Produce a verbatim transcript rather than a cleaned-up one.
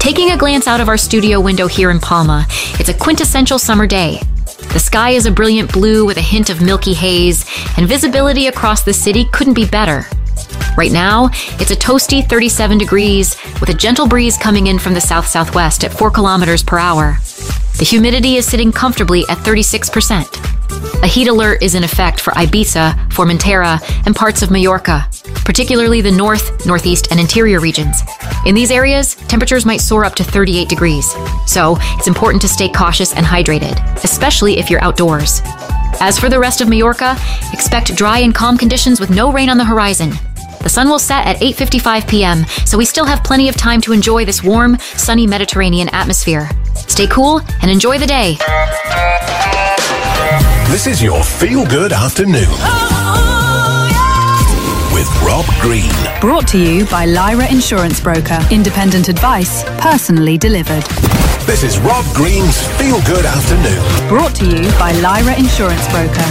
Taking a glance out of our studio window here in Palma, it's a quintessential summer day. The sky is a brilliant blue with a hint of milky haze, and visibility across the city couldn't be better. Right now, it's a toasty thirty-seven degrees with a gentle breeze coming in from the south-southwest at four kilometers per hour. The humidity is sitting comfortably at thirty-six percent. A heat alert is in effect for Ibiza, Formentera, and parts of Majorca, particularly the north, northeast, and interior regions. In these areas, temperatures might soar up to thirty-eight degrees, so it's important to stay cautious and hydrated, especially if you're outdoors. As for the rest of Majorca, expect dry and calm conditions with no rain on the horizon. The sun will set at eight fifty-five p m, so we still have plenty of time to enjoy this warm, sunny Mediterranean atmosphere. Stay cool and enjoy the day. This is your feel-good afternoon with Rob Green. Brought to you by Lyra Insurance Broker. Independent advice, personally delivered. This is Rob Green's Feel Good Afternoon. Brought to you by Lyra Insurance Broker.